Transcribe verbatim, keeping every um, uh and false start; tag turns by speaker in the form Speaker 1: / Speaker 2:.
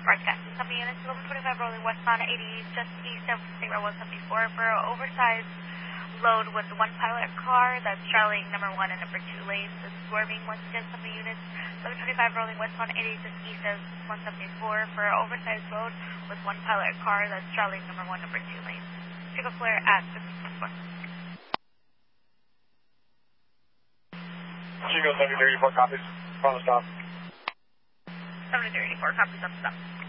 Speaker 1: Broadcast seven units, eleven twenty-five rolling westbound eighty, just east of State Road one seventy-four for an oversized load with one pilot car that's traveling number one and number two lanes. This is swerving once again seven units, eleven twenty-five rolling westbound eighty, just east of one seventy-four for an oversized load with one pilot car that's traveling number one, number two lanes. Chico Flare at fifty-four.
Speaker 2: Chico seventy thirty-four copies. On the stop.
Speaker 1: seventy thirty-four copies on the stop.